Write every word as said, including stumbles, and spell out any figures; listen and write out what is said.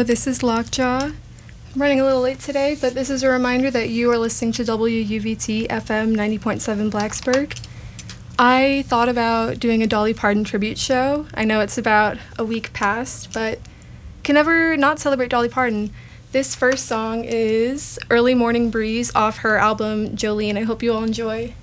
this is Lockjaw. I'm running a little late today, but this is a reminder that you are listening to W U V T F M ninety point seven Blacksburg. I thought about doing a Dolly Parton tribute show. I know it's about a week past, but can never not celebrate Dolly Parton. This first song is Early Morning Breeze off her album Jolene. I hope you all enjoy.